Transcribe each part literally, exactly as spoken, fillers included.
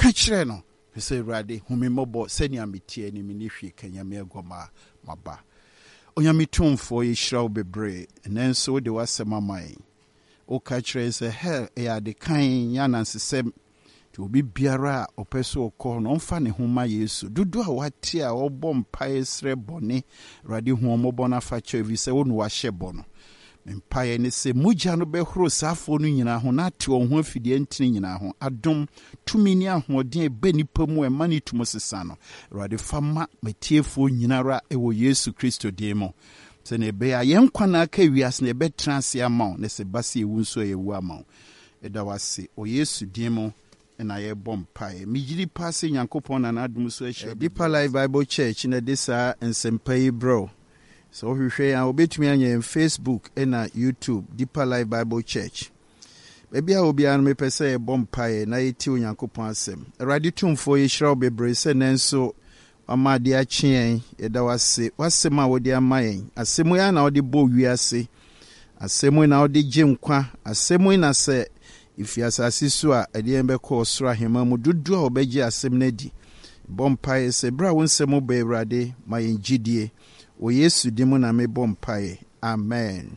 kachire no say rade humi mobo senia metie ni minihwi kanyame agoma maba onyame tumfo yishraw bebre nenso de wasema mai o kachire say hell e ade kan yanansesem ti obi biara opeso okọ no mfa ne homa Yesu dudu a wate a obọ mpae sre bone rade hu omobọ na fa chevi se wonu wa hyebo no mpae ne se mugya no behoro safo no nyina ho na te on ho afidie ntini nyina ho adom tumi ni ahoden e benipa mu e mani tumo sesa no rade fama metiefo nyina ra e wo Yesu Kristo demo se ne be ayen kwana aka wiase ne be transe ama ne se base ewu nso ewu ama e da wase o Yesu demo na ye bom pae mijiri passe Nyankopon na adum so ehye Deeper Life Bible Church na desa ensempai bro so hwehwe ya obetumi anya Facebook na YouTube Deeper Life Bible Church baby a obi an me pese ye bom pae na yeti Nyankopon asem radio tumfo ye hiraw bebre se nenso amade a chien ye da wase wasem a wodi amayen asemu ya na wodi bo wiase asemu na wodi gyenkwa asemu na se if you asasi so a edembe ko soro ahema mu dudu a obeji asem na di bompae se bra wonsem ba Awurade ma yengidie o Yesu dimu na me bompae amen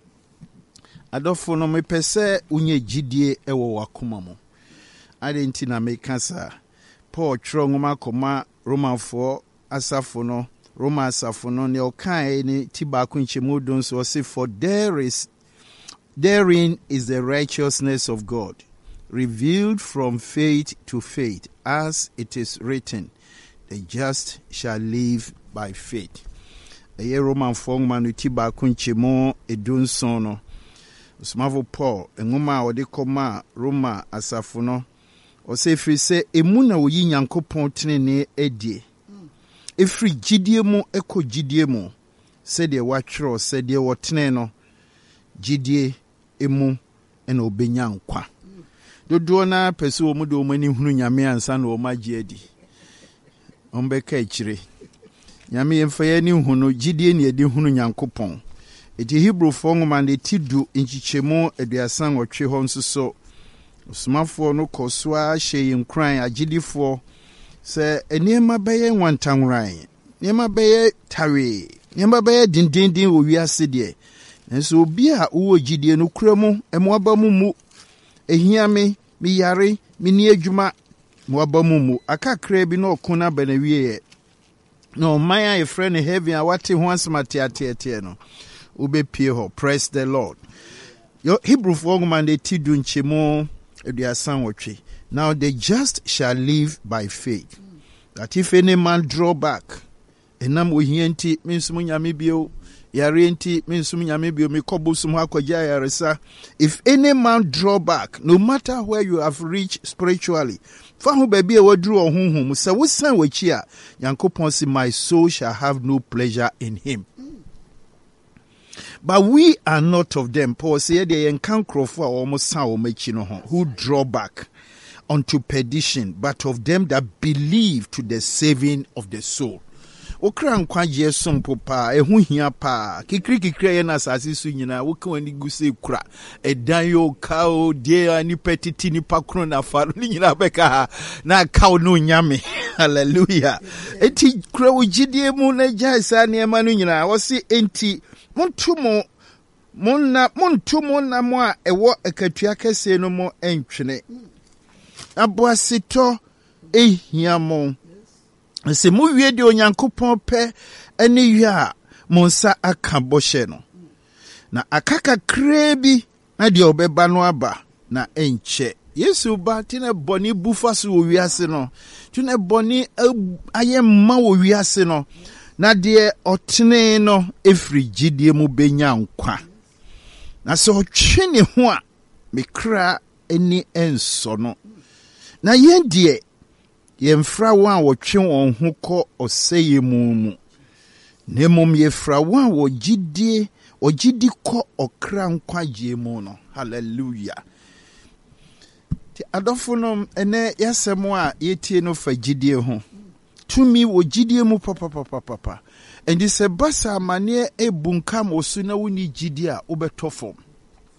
adofo no me pese unye gidie ewo wakoma mu adenti na me kasa Paul tro ngoma koma Romanfo asafo no Roma asafo no ne okan ni tibako nchemu don so say for there is therein is the righteousness of God, revealed from faith to faith, as it is written, the just shall live by faith. A year Roman form manutiba kunchimo edun sono. Usmavo Paul, and Nguma or de Koma, Roma asafuno, or say free say, Emuna uyi nyanko pontine edie. Efri gidiemo eko gidiemo, said ye watchro, said ye watneno, gidie. Emu ena obenya nkwa dodo na pese wo mu do mani hunu nyame ansa na o magye adi ombeka akire nyame yemfa ya ni hunu gidie ne edi hunu Nyankopon eti Hebrew fo ngoma ne tidu nchichemu aduasan otwe ho nsoso osmafo no kosua hye nkran agidifo se eniema beye nwantanran eniema beye tawe eniema beye dindindin wo wiase de enso obi a wo gidie no kuramu emoaba mu mu ehiame mi yare mi ni adwuma moaba mu mu akakra bi na okuna banawie no maya e friend heaven a wate ho asmate atete no ubepie ho. Praise the Lord. Your Hebrew for ngoma de tidu nchemo aduasan wotwe. Now the just shall live by faith, that if any man draw back enam ohianti mensum nyame bio Yarenti minsum nyame bio me kobusum akwaja yaresa. If any man draw back, no matter where you have reached spiritually, fa ho baby e wadru ohunhum se wosan wachi a Nyankopon si my soul shall have no pleasure in him. But we are not of them. Paul say they enkankrofo a almost san o machi no ho who draw back unto perdition, but of them that believe to the saving of the soul. Okra nkwaje sompo pa ehu hia pa kikri kikri ye na asase su nyina woka wani guse kura edan yo kao die ani petiti ni pakro na faru ni nyina beka na kao no nyame. Hallelujah. Eti kura wogidie mu na jaisa ne ma no nyina wo se enti montumo monna montumo na mo a ewo akatua kase no mo entwene aboasito ehia mo se mu wie de Onyankopon pe ene wie a monsa aka boshe no na akaka krebi na de obeba no aba na enche Yesu ba tine boni bufaso wo wiase no tine boni ayemma wo wiase no na de otene no efri gidie mu benya nkwa na so otwene ho a mekra eni enso no na yendie yemfra wan wo twe won ho kɔ oseye mu mu nemom yefra wan wo gidie ogidi kɔ okra nkwaje mu no. Hallelujah. Ti adofo no ene yasem a yetie no fa gidie ho tumi wo gidie mu papa papa papa endi se basa mane ebunka mo so na woni gidie a obetofom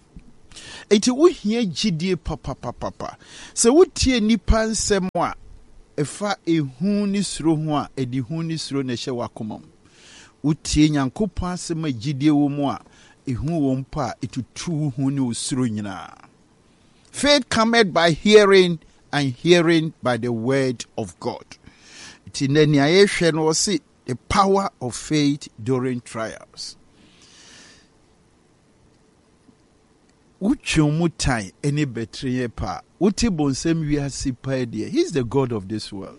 Eti wohia gidie papa papa papa. Se wotie nipa nsɛm a efa ehu ni suro ho a edi hu ni suro na hye wakomam. Wotie Nyankopɔn asɛm a gidie wo mu a ehu wo mpa etutu hu ni usuro nyina. Faith cometh by hearing, and hearing by the word of God. Iti nani ayehwe no se the power of faith during trials. Uchomutai any betrayal pa. Uti bonsem wiase pa de. He's the God of this world.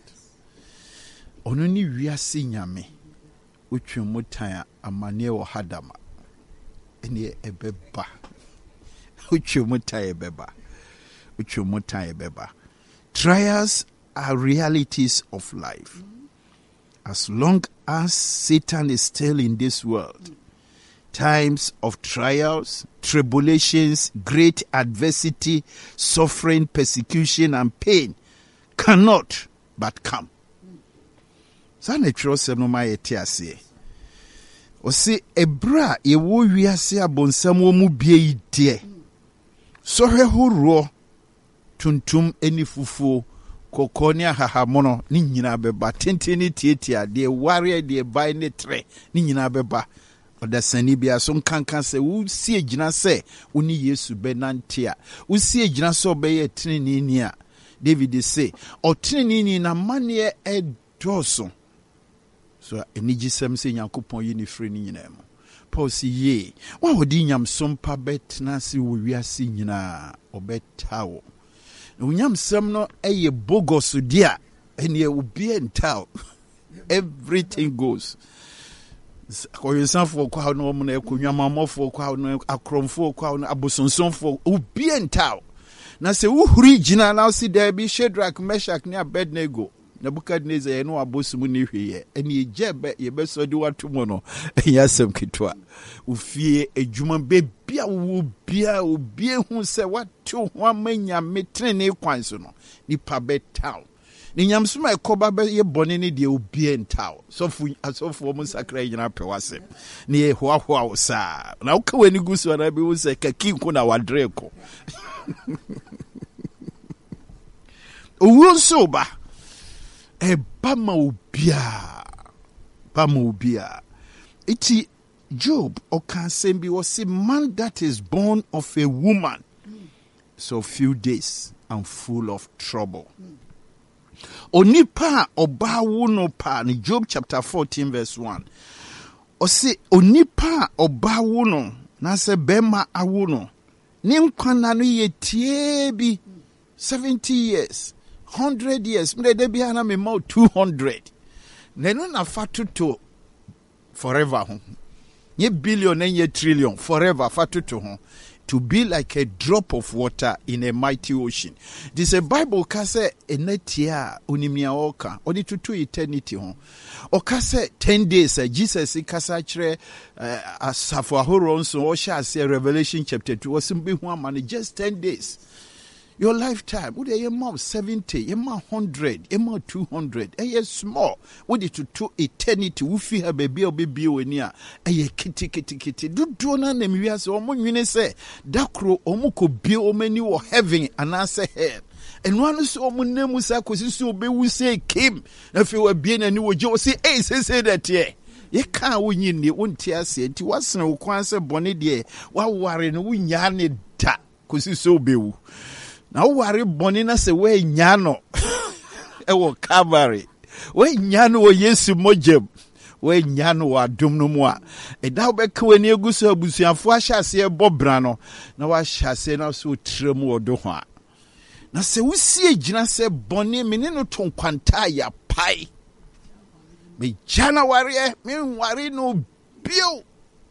Ononi wiase nyame. Uchomutai amane wo hadama. Eni ebeba. Uchomutai ebeba. Uchomutai ebeba. Trials are realities of life. As long as Satan is still in this world, times of trials, tribulations, great adversity, suffering, persecution, and pain cannot but come. Sana trose no ma yete ase. O se ebra ye wo wiase abonsam wo mu bie ide. So hwe horo tuntum eni fufuo kokoni ahahamono ni nyina beba tenteni tietia de ware de bai ne tre ni nyina beba odasani bia so nkankan se wo sie gina se oni Yesu benantia wo sie gina so obeye tinini ni a David say o tinini na mane e doso so enigisem se Nyankopon yi ni frɛ ni nyina mu Paul si ye wa wodi nyamsom pa betna se wo wiase nyina obetawo unyam sem no eye bogos dia ene obi entao everything goes koyensanfo kwa no mo na ekonwamamofo kwa no akromfo kwa no abosonsonfo obi entao na se uhuri gina na si there bi Shadrach, Meshach ne Abednego Nebukadnezar ye no abosumu ni hweye ene ejebe ye besodi watomo no yasem kitwa ufie ejuma bebia wo bia obi hu se watu ho amanya metrene kwan so no nipa betaw ni nyamsoma ekoba be ye bone ne de obi entaw sofu asofu mo sakra nyina pewase ni ye ho ho awo sa na uka wani gusu na bi wo se kakinku na wadreko owo so ba e bama obia bama obia iti Job okan sembi was a man that is born of a woman so few days and full of trouble. Onipa oba wono pa ni Job chapter fourteen verse one. Ose onipa oba wono na se bema awono ni nkwana no ye tie bi seventy years one hundred years mre de bia na me ma two hundred nenu na fatu to forever ho ye billion and ye trillion forever fatu to ho to be like a drop of water in a mighty ocean. This a Bible kase enetia onimia oka odi to eternity ho okase ten days uh, Jesus kasa kire uh, asafo ahoro nso o sha say Revelation chapter two was be hu amane just ten days. Your lifetime, would a mom seventy, a ma hundred, a ma two hundred, a year small, would it to two eternity, who feel her baby or baby or near a ye kitty kitty kitty. Do dona name we as omo you say, Dakro omuko be o many or having an answer head. And one so name was acquisition be we say came, if you were being a new Joe say, hey, say that ye. Ye can't win in the one tear said, it was no quansa bonnet dear, while warring we yarn ta, cause you so be. Now worry bonina se we nyano e wo Calvary we nyano wo Yesu mojem we nyano wa dum no mu a e da obeka wani egusu abusuafo ahyase e bobra no na wa hyase na so trem wo do ho a na se wusie gina se boni me ne no to kwanta ya pai me January me worry no bio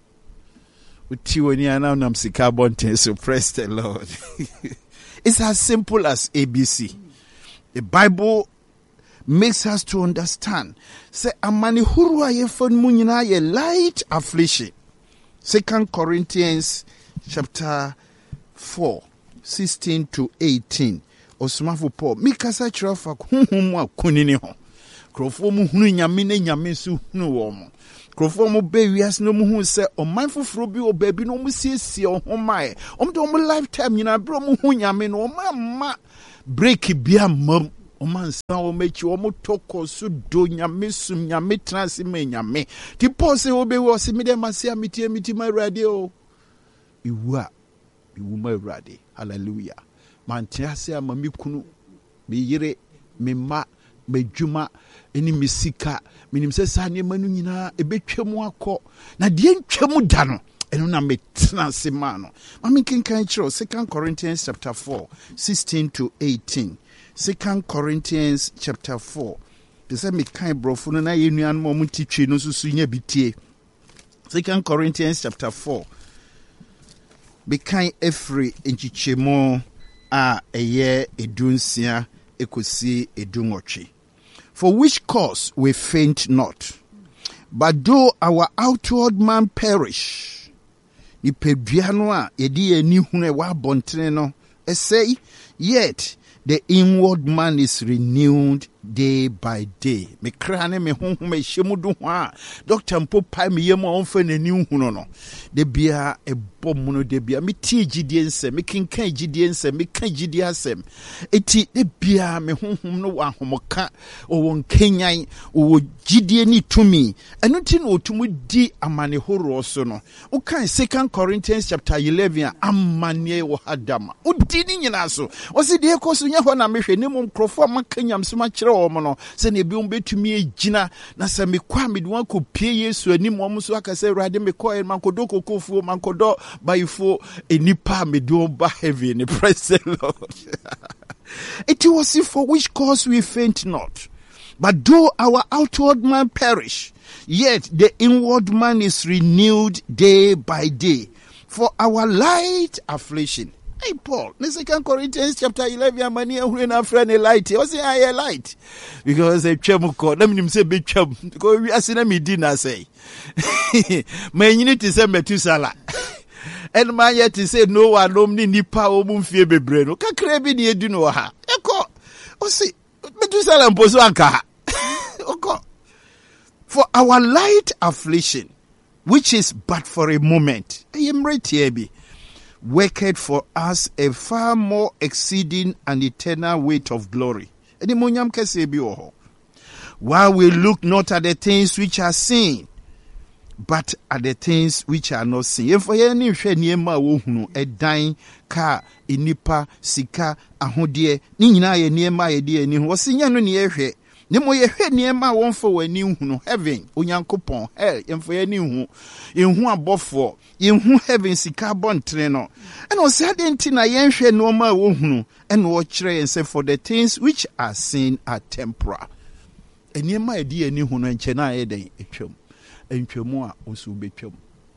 uti wani ana nam sika bonten so praise the Lord. It's as simple as A B C. The Bible makes us to understand. Say amani hurwa ye fon munyina ye light affliction. Second Corinthians chapter four, sixteen to eighteen. Osumafo Paul. Mikasa chirafa hunhumu wa kunini ho. Krofo mu hunu nyame ne nyame su hunu wo mo. Krofo mo be wias no mu hu se o manfoforo bi o baabi no mo siesie o ho mae o mo de o lifetime nyina bro mo hu nyame no o ma ma break bia mam o man san o mechi o mo toko so do nyame sum nyame transi me nyame ti pose o be wo se me de masia meti meti ma radio o iwu a iwu ma radio hallelujah man tiase ama mi kunu me yire me ma me djuma eni misika minim se sa ne manu nyina ebetwam akọ na de ntwam da no eno na metena se ma no mami kinkan kiro Second Corinthians chapter four sixteen to eighteen. Second Corinthians chapter four. They say me kan brofo no na yenuan mo mutitwe no susu nya bitie. Second Corinthians chapter four. Be kan efri enchichemo a eye edunsia ekosi edunwotwe. For which cause we faint not, but though our outward man perish, ni pedwiano a yedi eni hune wa bontene no, say, yet the inward man is renewed day by day. Me krane me honhom me hyemudu ho a doctor mpo pai me yem onfa nani hunu no. De bia e bom no de bia me tie gidie nsem me kinkan gidie nsem me kan gidie asem. Eti de bia me honhom no wa homoka o won kenyan o gidie ni tumi. Eno ti no otumu di amane horo so no. O kan Second Corinthians chapter eleven amane wo hadama. O di ni nyina so. O se de ekoso nya ho na mehwe ne mom krofo makanyam so ma kire wo mo no. Se ne bi um betumi agina na se me kwa me de wan ko pie Yesu anim wo so aka se Awurade me ko e mankodo kokofuo mankodo bayifo enipa me do ba heaven. Praise the Lord. It was for which cause we faint not. But though our outward man perish, yet the inward man is renewed day by day. For our light affliction. Hey Paul, in Second Corinthians chapter eleven, many who na friend light. What's the higher light? Because a chemuko, let me say big chum. Because we are seeing me dinner say. My unity say metusala. And my yet to say no one omni nipa omum fie bebreno. Ka krebi ni edino ha. Eko. O si metusala mposo anka. Oko. For our light affliction, which is but for a moment. I am right here be. Worked for us a far more exceeding and eternal weight of glory. While we look not at the things which are seen, but at the things which are not seen. If we any share niema wohunu edan ka inipa sika ahodie ni nyina ye niema ye die ni ho sinya no ne ehwe ne mo ye hwe niema wonfo wani hunu heaven onyankopon hell yemfo ye ni hu yehu abofo yehu heaven sika bontre no ena o se ade ntina ye hwe no ma wohunu ena o kire yen say for the things which are seen are temporal eniema ye die ni hunu enche na ye den etwam entwemu a osu betwam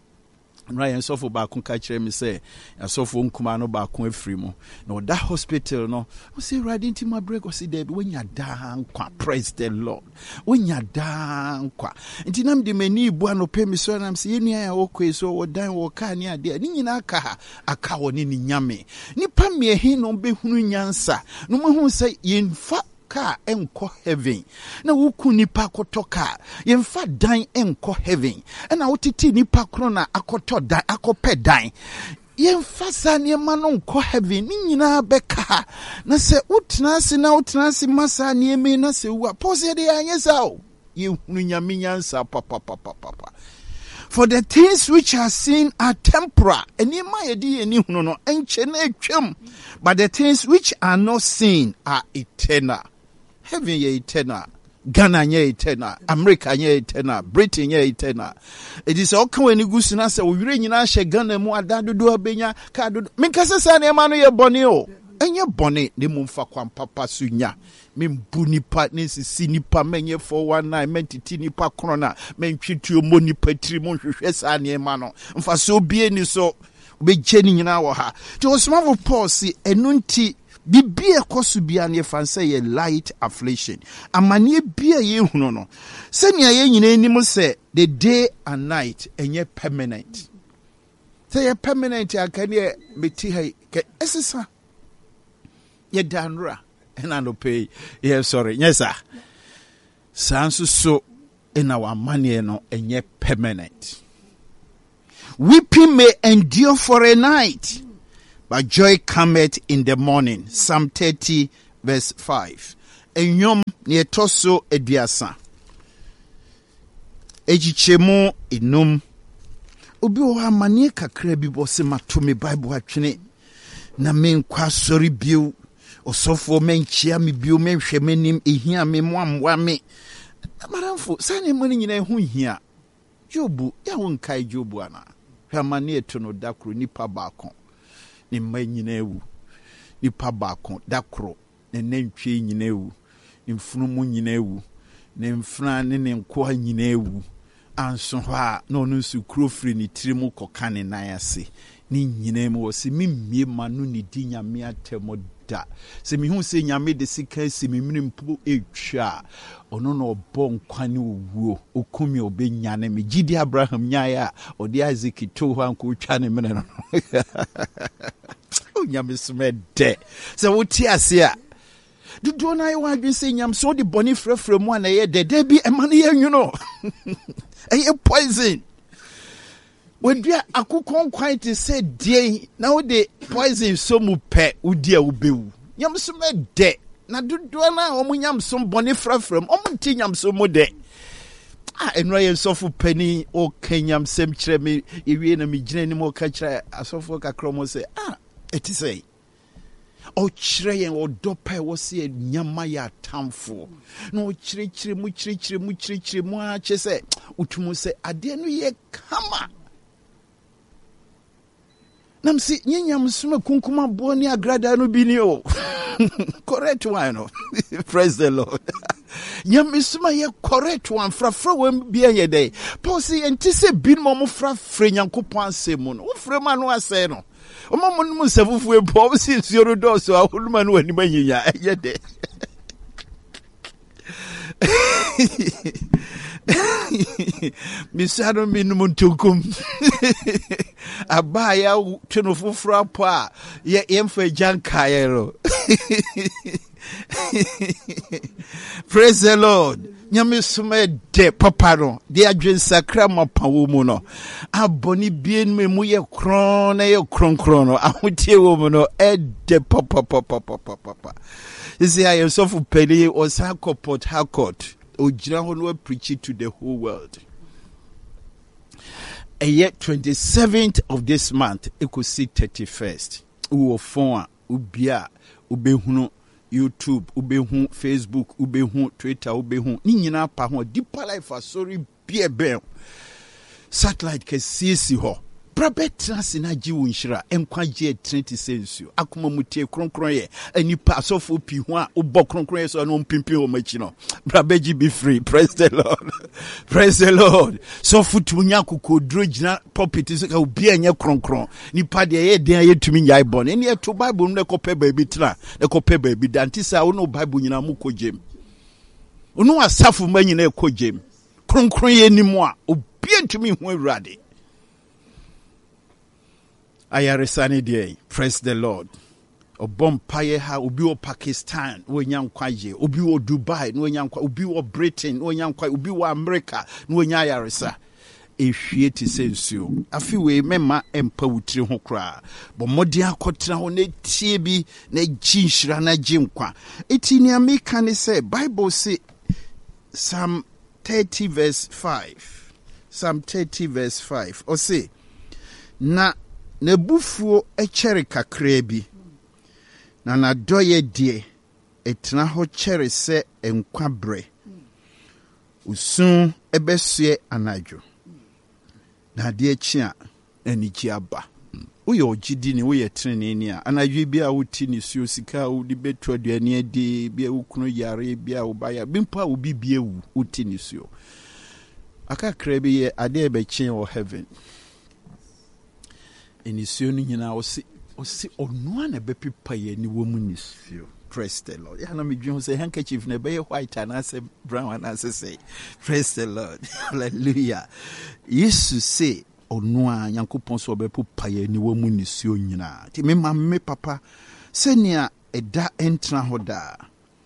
Ryan sofo ba kun ka kire me say sofo nkuma no ba kun afiri mu na that hospital no o say Awurade nti ma break o say there when ya da nkwa praise the Lord when ya da nkwa nti nam de mani bu anope mi so nam say yenu ya okwe so wo dan wo ka ni ade ni nyina aka ha aka wo ni nyame nipa me he no be hunu nyansa no mo hu say yemfa ka enko heaven na wuku nipa kotoka yemfa dan enko heaven na wotiti nipa kro na akoto dan akope dan yemfa sane ma no enko heaven ni nyina beka na se utna se na utna se masa ne me na se wa pose de anyesa o ye hunu nyame nyansa papa papa papa. For the things which are seen are temporal. Enima yedi eni hunu no enche na etwam. But the things which are not seen are eternal. Heaven ye eternal. Ghana ye eternal. America ye eternal. Britain ye eternal. It is all come when you go to say we re nyina hye Ghana mu adadodo abenya ka dodo. Minkase sa na ema no ye bone o. Enye bone ne mu mfa kwan papa sunya. Membu nipa ne sisi nipa menye four one nine mentiti nipa krona mentwitu mo nipa tiri mo hwehwe sa na ema no. Mfa so bie ni so be geni nyina wo ha. To osmavo Paul si enunti bibie kosu bia ne fanse ye light affliction amane bia ye hunu no se nia ye nyina anim se the day and night enye permanent say ye permanent akane meti hai ke esisa ye danra ena no pay ye sorry yes sir sanso so in our money no enye permanent. Weeping may endure for a night, but joy cometh in the morning. Psalm thirty verse five. Enyom ne toso eduasa. Ejichemu inum. Obi o amane kakra bi bo se mato me Bible atwene na me nkwa sori bio osofo menchia me bio menhwe manim ehia me moamwa me amaramfo sane mo nyina hu hia Jobu ya won kai Jobu ana hwamane eto no dakro nipa baako ni mma nyina ewu nipa baako dakro ne nantwie nyina ewu ni mfunumu nyina ewu ne mfra ne ne nko nyina ewu anso ha no no su krofri ni tirimu kokane nan ase ni nyina mu wose mimmie manu ni di nyame atemo da se mi hu se nyame de sika se mi mrimpo etwa ono no obo nkwane owuo okumi obenya me gidi Abraham nyaaya odi Isaac to ho anko twa ne mene no o nyame smede se woti ase a dudu na ye wadwen se nyam so de boni frefre mu ana ye de de bi emane ye nwuno eye poison when dia akukon quite say dey now the poison so mu pe udi a ubewu nyam so me de na dudu na omu nyam so boni frefrem omu ti nyam so mu de ah enro ye sofu pani o kenyam sem kire me ewie na me gina ni mo ka kire asofo kakro mo say ah eti say o kire yen o dopa wo se nyama ya tamfo no kire kire mu kire kire mu kire kire mu a che se utumu se ade no ye kama nam si nyanyam suma kunkuma boni agrada no bi ni o correct one no praise the Lord nyam suma ye correct one fra fra wam bia ye dey Paul si enti se bin mo mo fra fra nyankopon asemu no wo fra ma no ase no o ma mo no sefufu e bo si nsuoro do so a holuma no wani manyinya ye dey misado minum ntukum abaya tweno foforo pa ye yemfa janka yero praise the Lord nyame sume de papa no de adwen sakra mapawo mu no aboni bien me mu ye kron na ye kron kron no ahotie wo mu no e de papa papa papa papa isi ayo sofu peli o sako Port Harcourt ojira ho no preach it to the whole world. And yet twenty-seventh of this month it could see thirty-first uwo phone ubia ubehunu YouTube ubehu Facebook ubehu Twitter ubehu ni nyina pa ho Deeper Life asori bie ben satellite ke sisi ho Brabet na ji wonhira enkwaje twenty sensu akoma mutie kronkron ye anipa asofo pi ho a obọ kronkron ye so no mpimpi o machi no brabeji be free. Praise the Lord. Praise the Lord. So futu nya kokodro gina pulpit so ka obi anya kronkron nipa de ye den ye tumi nyai bon ene ye to Bible no ekope baabi tra ekope baabi dantisa wo no Bible nyina mu kojem ono asafo ma nyina ekojem kronkron ye nimu a obi antumi hu awurade ayaresani dey. Praise the Lord. Obompaye ha obi wo Pakistan wo nyankwaje obi wo Dubai no nyankwa obi wo Britain no nyankwa obi wo America no nya ayaresa ehwie ti sensuo afi we mema empa wutire ho kra bo modi akotra ho na tie bi na ginhira na ginkwa eti ni ameka ne say Bible say Psalm thirty verse five Psalm thirty verse five o say na nebufuo echere kakra bi na na doye die etna ho chere se enkwabre usun ebesue anajo na de chia aniki aba uye ogidi ni uye trene ni a anajo bia wuti ni suo sika udi betu aduane adi bia wukunu yare bia ubaya bimpa ubi bia wu uti ni suo aka krebi ye ade ebe chen o heaven enisuo ni nyina osi osi onua na be pipa ye ni wo mu nisuo. Praise the Lord. Ya na me dwen say handkerchief na be white and as brown and as say praise the Lord. Hallelujah. Yesu say onua Nyankopon so be pipa ye ni wo mu nisuo nyina. Ti me ma me papa senia eda entra hoda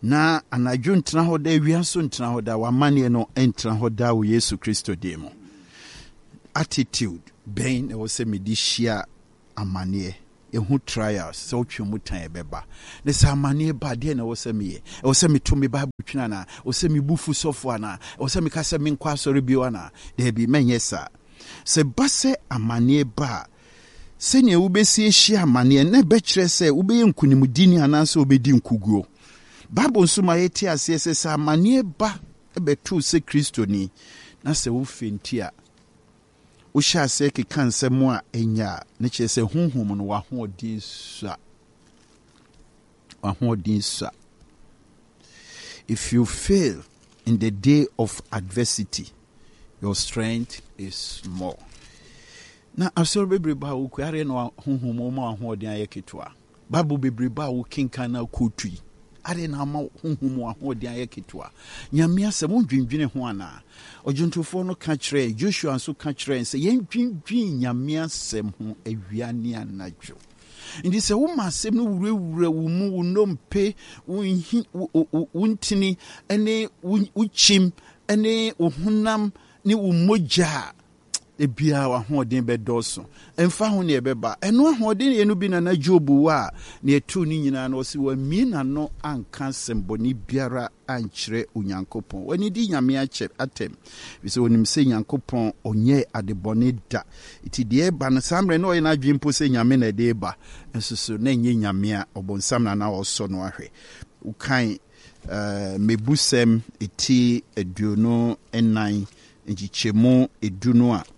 na anadwo ntena hɔ da wianso ntena hɔ da wamane no entena hɔ da wo Yesu Kristo demo attitude ben e wo se me di hia amane ehu trials so otwe mu tan beba ne sa amane ba de na wo se me e wo se me to me bible twina na wo se me bufu sofo ana wo se me ka se me nkwa asori bio ana de bi menye sa se base amane ba se ne wo besi hia amane na be kire se wo be nkunimdini ana se wo be di nkuguo Bible nsuma yeti ase se sa amane ba ebetu se Kristo ni na se wo fenti a wo sha se ke kansem a enya ne che se honhom no wa hoodin sa wa hoodin sa. If you fail in the day of adversity, your strength is small. Na asoro bebre ba wo kware no honhom ma hoodin ayeketwa Bible bebre ba wo kinkan na kotui are na ma honhom ahodi ayeketwa nyame asem ndwindwene ho ana ojuntofo no ka kire Joshua nso ka kire se yen dwindwin nyame asem ho awiane anadwo ndi se wo ma asem no wurawura wo mu wo nompe wo ntini ene wo chim ene wo hunam ni wo moja ebia wa hoden bedoso emfa ho ne ebeba eno hoden enu bi na na jobu wa ne etu ni nyina na osi wa mi na no anka semboni biara ankyere onyankopon wani di nyame ache atem bi se onim se nyankopon onye adebone da iti de ba na samre no na dwempo se nyame na de ba ensusu na nye nyame a obonsam na na oso no ahwe ukan uh, mebusem eti eduno enan njichemu eduno a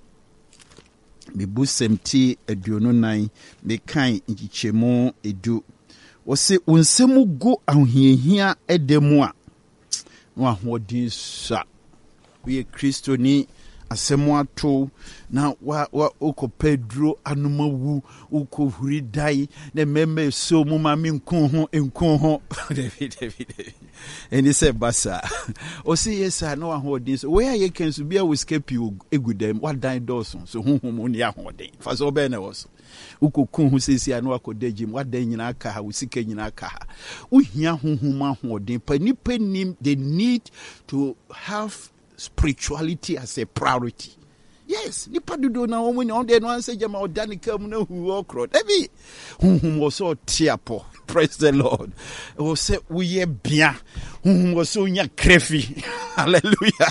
mebusem ti eduno nan mekan njichemu edu wose unsemu go ahohiahia edemu a no ahodin sa we Kristo ni asemu ato na wa wa oko Pedro anumawu oko huri dai na meme so mu ma me nkun ho nkun ho David David eni se basa o si yesa no ahodin so where ye can so bia we escape you egudem what die doson so honhom ni ahodin fa so be na was uko kun ho sesi anu akodagim what die nyina aka ha usika nyina aka ha uhia honhom ahodin pa ni panim they need to have spirituality as a priority. Yes, nipa dudo na omo ni on dey no answer jama odanika mu na hu okro. Ebi honhom wo so tiapo. Praise the Lord. O se uye bia. Honhom wo so nya krefi. Hallelujah.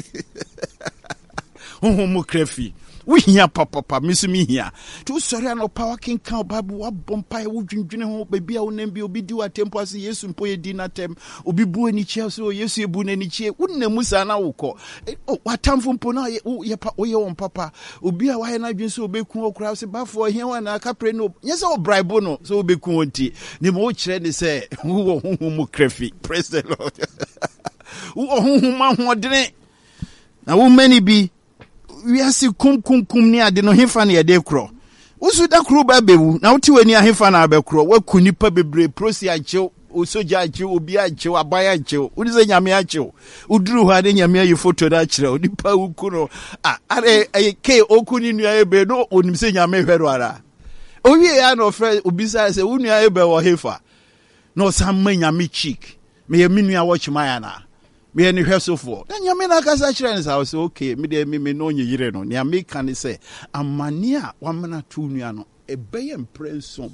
Honhom mo krefi. We hear papa papa misumi here. To sorry no power king kan Bible wa bompa wo dwindwene ho baby a wonam bi obi di watempo ase Yesu mpo ye di natem obi bu ani chia so Yesu ebu na ni chie wonam sa na wokọ o watamfo mpo na ye wo ye won papa obi a wa he na dwen so obekun okura se bafo he wa na kapre no nyese o bribe no so obekun onti ni mo kire ni se wo honhom mu krefi. Praise the Lord. Wo honhom ahodene na wo mani bi we are see kum kum kum ni ade no hefa na yede kro usu da kro ba bewu na wuti wani ahefa na abekro wa kunipa bebre prosi achew osoja achew obi achew abaya achew udi se nyame achew uduru ha de nyame ayi photo da kire onipa ukuro ah are ke okuni nua ebe no onim se nyame hwero ara owie ya no fre obisa se unua ebe wo hefa no samma nyame cheek me ye minua watch my na me ni hwesofo na nyame na kasa kire nsa o se okay me de me me no onye yire no ne me kan se amane a wamana tu nua no ebeye mprenso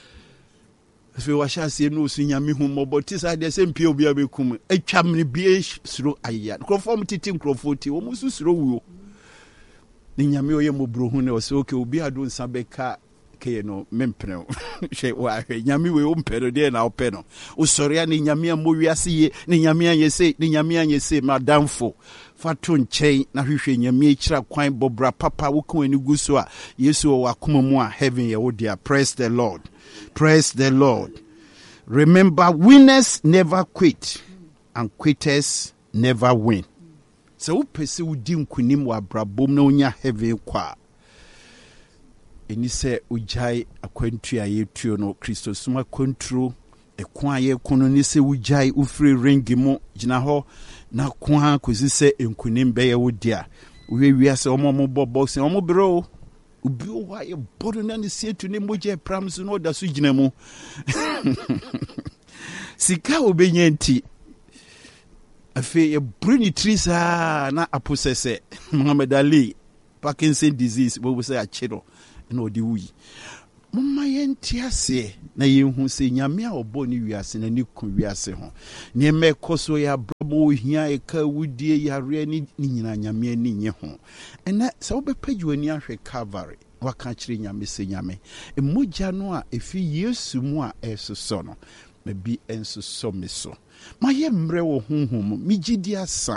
fe wa sha se no su nyame hu mobotisa de se mpie obi abekum atwam ne bie suro aya krofom titi krofoti wo musu suro wuo ne nyame oye mobro hu ne o se okay obi ado nsa beka ke no mempeno she wa nyame we o mpero de na openo usoria ni nyame amowiase ye ni nyame anyese ni nyame anyese madamfo fatu nchen na hwehwe nyame akira kwan bobra papa wokon ani guso a Yesu o wakoma mu a heaven ye wo dia. Praise the Lord. Praise the Lord. Remember, winners never quit and quitters never win. So upese udi nkunim wa brabom na onya heaven kwa eni se ujai akwantu a yetuo no Kristo suma kontro ekwan ye kono ni se ujai ufri ringi mo gina ho na kwa kozi se enkunim be ye wodia we wi se omo mo box omo bro ubi o wa ye bodo na ni se tu ni moje prams no da so gina mu sika obenya nti afi ye bruni trisa na aposese Muhammad Ali Parkinson disease we say achiro na odi wi mama yenti ase na yehu se nyame a obo ni wiase na ni ku wiase ho ne mekoso ya brabo hia e ka wudie yare ni nyina nyame ani nye ho ena se obepaji wani ahwe Calvary waka kire nyame se nyame emoja no a efi Yesu mu a esoso no mebi ensoso meso maye mre wo honhom migidi asa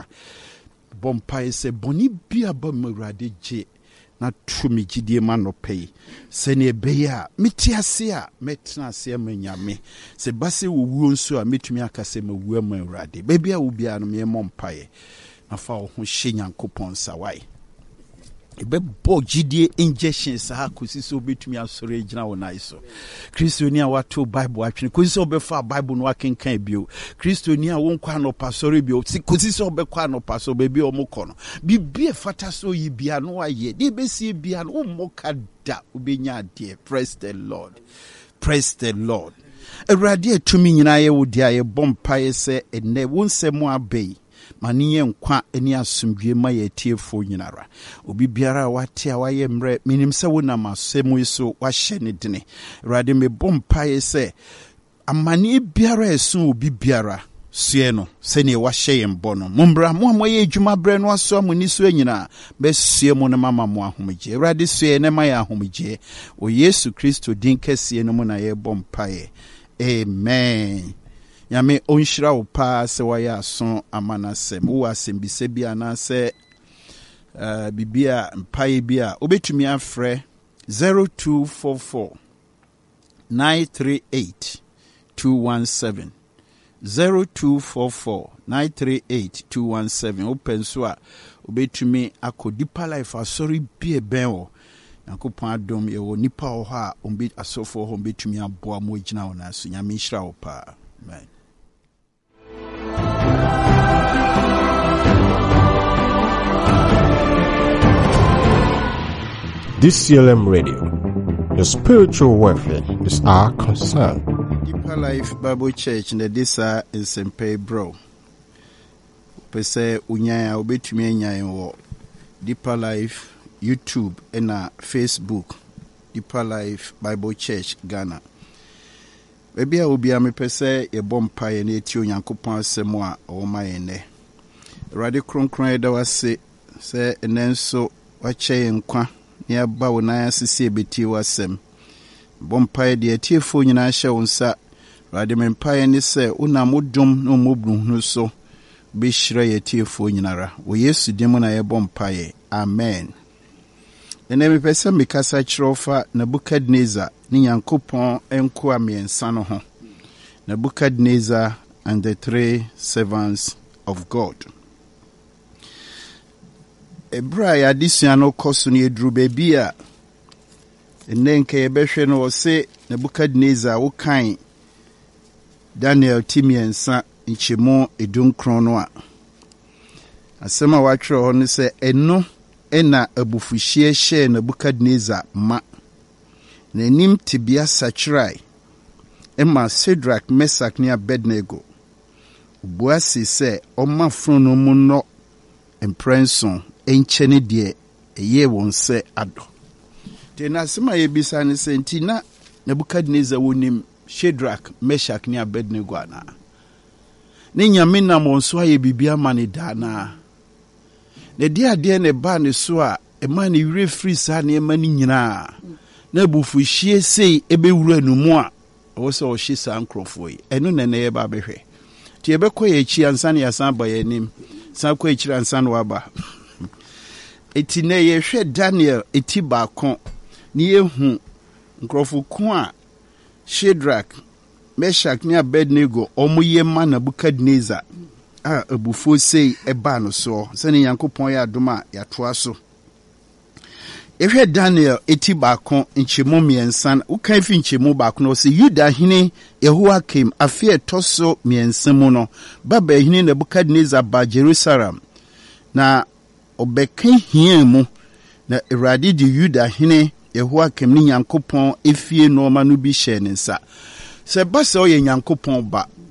bompa se boni bia ba mawrade je na tu migidi ma no pay se ne beya mitiase a metna ase ma nyame se base wo wuo nso a metumi akase ma wuo ma mawrade bebi a wo bia no me mompae na fa wo ho hye Nyankopon sawai ebe bo gidie injection sa kosi so betumi asore gina wona iso Kristoni a wato Bible atwene kosi so be fa Bible no akenkan bio Kristoni a won kwa no pasore bio kosi so be kwa no paso be bi o mokọ no bibie fata so yi bia no aye de be sie bia no moka da obenya de. Praise the Lord, praise the Lord. Awurade atumi nyina ye wo dia ye bompa se ene wonsem abei maniye nkwa eni asumdwe ma ye tiefo nyinara obi biara wate a waye mre minim se wona masemu so wahye ne dene Awurade me bompa ye se amani biara esu obi biara sie no se ne wahye ye mbono mumbra mo amoye adwuma bre no aso amuni so nyina be sie mo ne mama mo ahomje Awurade sie ne ma ya ahomje o Yesu Kristo din kese no mo na ye bompa ye. Amen. Yame onshira upa se waya son amanasem wo asembise bia na se uh, bibia mpaye bia obetumi afre zero two four four nine three eight two one seven zero two four four nine three eight two one seven open so a obetumi akodipa life asori bia benwo Nyankopon adom ye wo nipa ho a ombe asofo ho betumi aboa mo gina wona so nyame nshira upa. Amen. This C L M Radio, your spiritual welfare is our concern. Deeper Life Bible Church in the Disa is Sempe Bro. Pese unyaya obetumi enya wo Deeper Life YouTube and Facebook. Deeper Life Bible Church Ghana. Baby a obi a me pese ye bompa ye na eti Onyankopon asemo a o ma ye ne. Awurade kronkron e da wase se enenso wache nkwa ne aba wona asese ebeti wasem. Bompa ye de etiefo nyina hye wonsa. Awurade me mpa ye ne se una modom no mobunu so be hira ye etiefo nyinara. Wo Yesu dim na ye bompa ye. Amen. Ene me pese me kasa chirofa Nebukadnezar ni Nyankopon enko amiensa no ho. Nebukadnezar and the three servants of God. Ebra ya disua no koso ne edru baby a enenke yebehwe no se Nebukadnezar wo kan Daniel timiensa nchemo edunkron no a asema watwere ho ne se eno ena abufuhie hye Nebukadnezar ma nanim tibia sachrai ema Shadrach, Meshach ne Abednego obuasi se oma frono mu no emprenson enchene de eye won se ado tena sema yebisa ne se ntina Nebukadnezar wonim Shadrach, Meshach ne Abednego ana ne nyame na monso aye bibia mane dana ne dia de ne ba ne so a e ma ne wire free sa ne ma ni nyina na bufuhie sei ebewura numu a wo se o hye sa nkrofo yi eno ne ne ye ba behwe ti e be koye chi ansa ne yasan ba ye nim san koye chi ansa no aba eti ne ye hwe Daniel eti ba kon ne ye hu nkrofo ko a Shadrach, Meshach ne Abednego omoye ma Nebukadnezar a abufo sei eba no so se ne Nyankopon ya adoma ya toa so ehwe Daniel eti baako nchemu miensan ukan fi nchemu baako no se Yuda hene Yehoakim afie toso miensemu no baba hene Nebukadnezar ba Jerusalem na obekan hiemu na Awurade di Yuda hene Yehoakim ni Nyankopon efie no ma no bi hye ne nsa se ba se o ye Nyankopon ba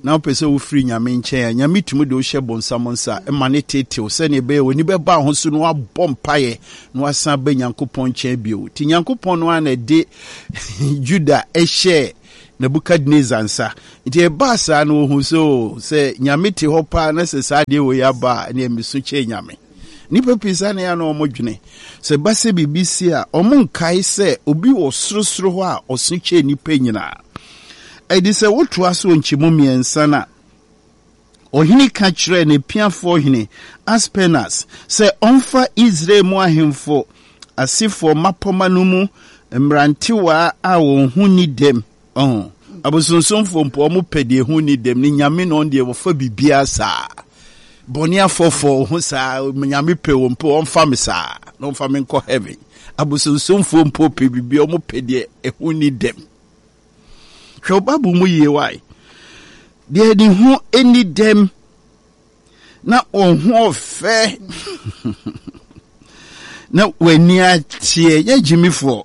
now person wo free nyame nkyɛn nyame tumi de wo hyɛ bonsam nsa e ma ne tetew sɛ ne be woni be ba ho so no abɔ mpae no asan ba nyankopɔn nkyɛn bio ti nyankopɔn no ana de Juda e hyɛ Nebukadnezar nsa nti e ba saa no hu so sɛ nyame te hɔ pa na sɛ saa de wo ya ba na emisu kyɛ nyame nipa pisa na ya no omodwene sɛ ba sɛ bibisi a ɔmo nkae sɛ obi wɔ sorosoro hɔ a ɔso kyɛ nipa nyina edi sɛ wotoa so nkyemu miɛnsa na ohini ka kyerɛ ne piafo ohini Aspenas sɛ ɔmfa Israel mu ahemfo asifo mapoma no mu mrantewa a wɔn hu ni dem ɔn abosonsomfo mpo ɔmo pɛde hu ni dem ni nyame no de wɔfa bibia saa bɔne afɔfɔ ho saa nyame pɛ wɔ mpo ɔmfa me saa na ɔmfa me nkɔ heaven abosonsomfo mpo pɛ bibia ɔmo pɛde hu ni dem hwɛ babu mu yie wai de de ho eni dem na ɔho ɔfɛ na wani atie ya jimifo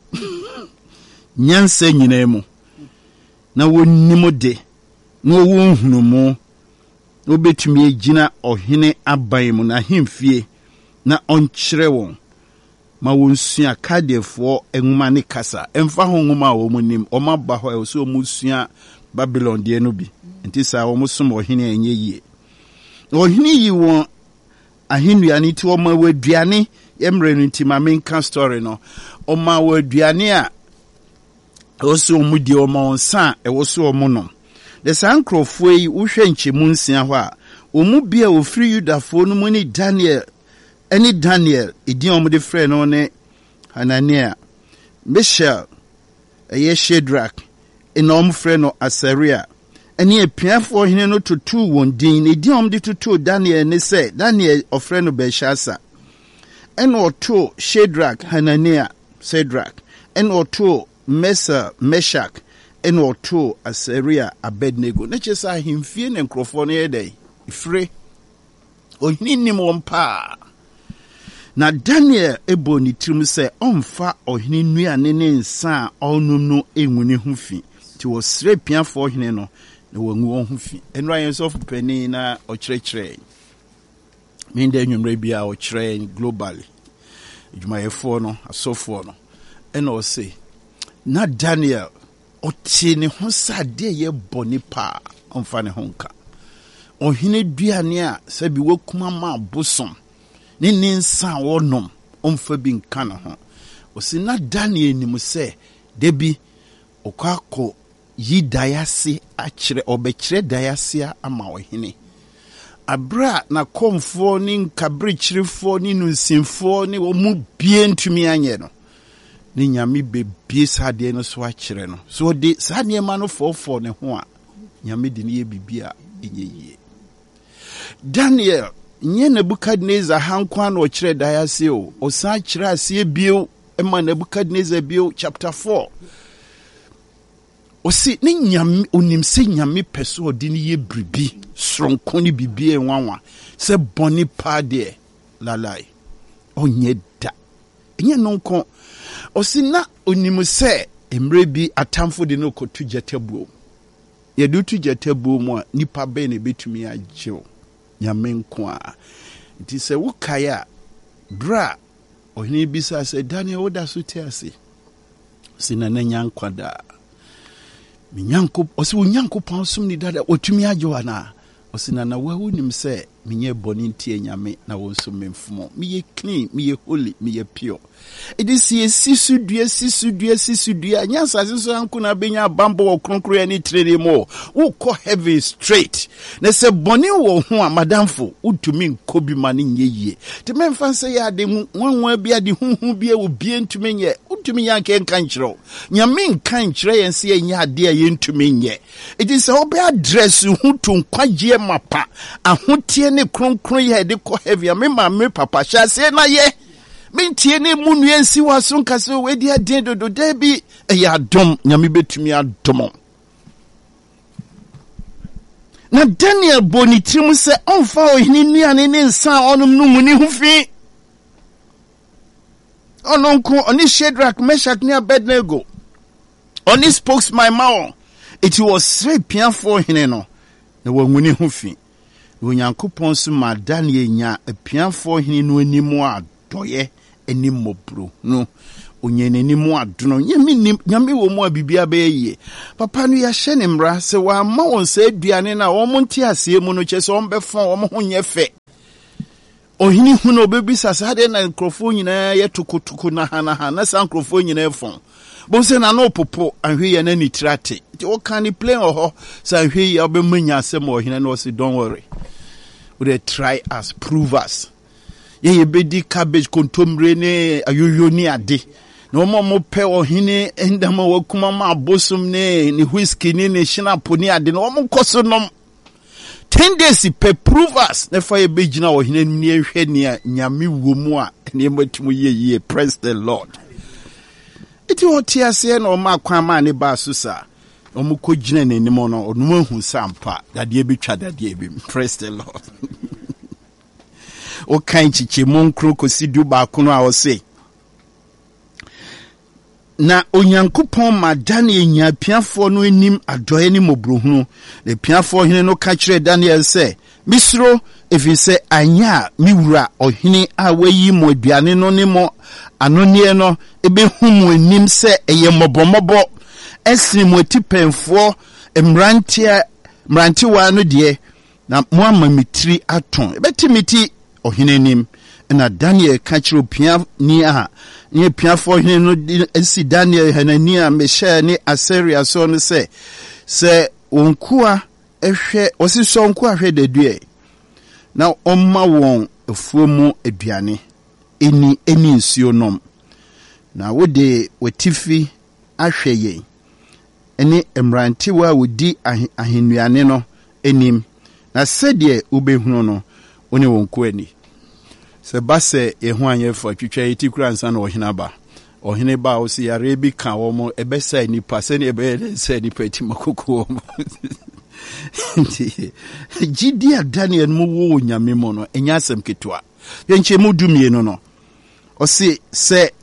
nyansa nyina mu na wonnim de na wonhunu mu na obetumi agina ɔhene aban mu na hemfie na ɔnkyerɛ wɔn ma wonsua kadefo enwuma ne kasa emfa ho nwuma a wɔn nim ɔma ba hɔ ɛwɔ so ɔmo sua Babylon de no bi nti saa ɔmo som ɔhene enye yie ɔhene yi wɔn ahenua ne ti ɔma waduane emre no nti ma menka story no ɔma waduane a ɛwɔ so ɔmo di ɔma onsa ɛwɔ so ɔmo nom de sankrofo yi wohwɛ nkyemu nsia hɔ a ɔmo bia ofiri Yudafo no mu ne Daniel Any Daniel, idiom de friend no ne Hanania, Mishael, a ye Shadrach, enom friend no Asaria, and ye piafo hine no to two one din, idiom de to two Daniel ne say, Daniel of friend of Belshazzar, and or two Shadrach, Hanania, Shadrach, and or two Mesa, Meshach, and or two Asaria, Abednego. Nature saw him fear and crofone day, free, or him one pa. Na Daniel ebo ni tirim sɛ ɔmfa ɔhene nuane ne nsa a ɔnum no enwune ho fi ti wɔ srɛ piafo ɔhene no na wɔngu ho fi enra yɛn so fopani na ɔkyerɛkyerɛ min de nwumre bia ɔkyerɛ globally adwumayɛfo no asɔfo no ɛna ɔse na Daniel ɔte ne ho sade yɛ bɔne pa ɔmfa ne ho nka ɔhene duane a sɛ bi wɔkuma ma bosom ni ninsa wonom omfa bi nka na ho osi na Daniel nim se debi okako yi dayase akire obekire dayase ama ohene abra na komfo ni nkabrichirifo ni nunsimfo ni omu bie ntumi anye no ni nyame bebie sade no so akire no so de sade ma no fofo ne ho a nyame de ne ye bibia enye yie Daniel nye Nebukadnezar hankwa no kire dayase o osan kire ase bio ema Nebukadnezar bio chapter four osi ne nyame onim se nyame peso odi ne ye bribi sronko ne bibie nwanwa se boni pa de lalai onye da enye nonko osi na onim se emre bi atamfo de no kotu jetabuo ye do tu jetabuo mu a nipa be ne betumi agyew nyame nko a nti sɛ wokaya bra ohini bisa sɛ Daniel woda so te ase sina na nyankwada mi nyanko osi wo nyanko pon som ni dada otumi agyewa na osina na wa wonim sɛ menye bɔne ntie nyame na wo nso memfumo miye clean miye holy miye pure edisi sisu dua sisu dua sisu dua nyansa sisu anko na benya bambo wo kronkro ya ni trere mo wo kɔ heaven straight na sɛ bɔne wo ho a madamfo utumi nkobi ma ne nyeye te memfa sɛ ya de nwanwa bia de huhu bia wo bia ntumi nye utumi yanke nka nkyerɛ nyame nka nkyerɛ yɛn sɛ yɛnya ade a yɛntumi nye edisi obe address hu to nkwagye mapa ahotie ne kronkron ye de ko heavy me ma me papa hyase na ye mentie ne mu nua nsi waso nkase we di ade dodo da bi e ya dom nyame betumi adom na Daniel boni tirim se onfa ohini nuane ne nsa onom no muni ho fi ononko oni Shadrach Meshach ne Abednego oni spokes my mouth it was three piafo hene no na wanguni ho fi Onyankopɔn so ma Daniel nya apiafo hene no animu adoye anim mobro no onyenenimu adono nyame nyame wo mu abibia be ye papa no ya hye ne mra se wa ma won se aduane na wo monte ase mu no kyese won befon wo ho nye fe ohini hu no bebisa sade na nkrofo nyina ye tukutuku na hana hana san nkrofo nyina efon bo se na no popo anhwe ye na nitrate ti wo kan ni play oho san hwe ye obemanya asem ohina no se don't worry we dey try us prove us ye ye bedi cabbage kontomre ne ayoyo ni ade no mo mo pe ohine endama wakuma ma bosom ne ni whiskey ni ne shinapo ni ade no mo koso nom ten days pe prove us ne fa ye begina ohine ni ehwe ne nyame wo mu a ne matumu ye ye praise the Lord iti otiase na o ma kwan ma ne ba so sa o mo ko gina ne nim no o no hu sampa dade betwa dade bi praise the Lord o kan chiche monkro kosidu ba kuno a o se na Onyankopɔn ma Daniel nya piafo no anim adoye ni mobrohunu le piafo hene no ka kire Daniel se misro efi se anya miwura ohene a wayi mo aduane no ne mo anone no ebe humu anim se eye mobomobo esri mo tipenfo emrantia mrantiwa no de na mo amamitri aton ebetimiti ohene nim na Daniel ka kire pia ni a ni piafo hene no esi Daniel Hanania Mishael ni Asaria so no se se onkua ehwe osiso onkua hwe dedue na omma won efuomu aduane eni eni nsuo nom na wode watifi ahwe ye eni emrantiwa wodi ahenuane no enim na sedie ubehunu no one wonko ani se base ehu anyefo twitwa yiti kura nsa na ohina ba ohine ba o si yare bi ka wo mo ebesa nipa se ne ebe se nipa ti makoko mo jidi a Daniel mu wo nyame mo no enya asem ketwa yenche mu dumie no no o si se